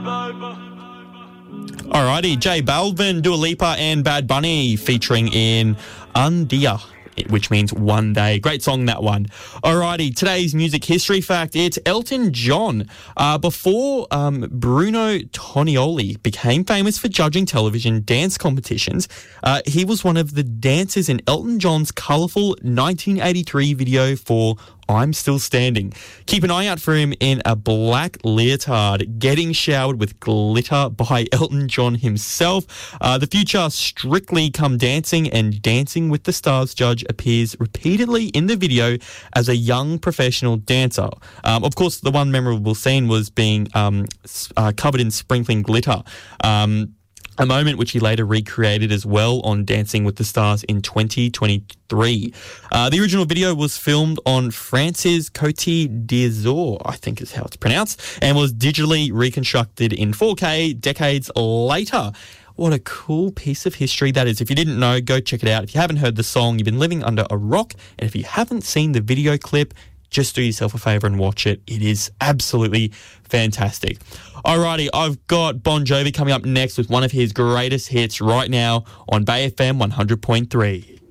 Alrighty, J Balvin, Dua Lipa and Bad Bunny featuring in Un Dia, which means one day. Great song, that one. Alrighty, today's music history fact, it's Elton John. Before Bruno Tonioli became famous for judging television dance competitions, he was one of the dancers in Elton John's colourful 1983 video for I'm Still Standing. Keep an eye out for him in a black leotard, getting showered with glitter by Elton John himself. The future Strictly Come Dancing and Dancing with the Stars judge appears repeatedly in the video as a young professional dancer. Of course, the one memorable scene was being covered in sprinkling glitter. A moment which he later recreated as well on Dancing with the Stars in 2023. The original video was filmed on France's Côte d'Azur, I think is how it's pronounced, and was digitally reconstructed in 4K decades later. What a cool piece of history that is. If you didn't know, go check it out. If you haven't heard the song, you've been living under a rock. And if you haven't seen the video clip, just do yourself a favour and watch it. It is absolutely fantastic. Alrighty, I've got Bon Jovi coming up next with one of his greatest hits right now on Bay FM 100.3.